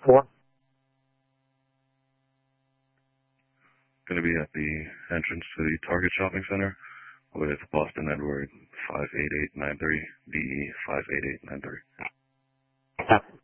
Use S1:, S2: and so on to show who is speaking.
S1: 4.
S2: Going to be at the entrance to the Target Shopping Center with Boston Edward 58893, BE 58893.
S1: Copy.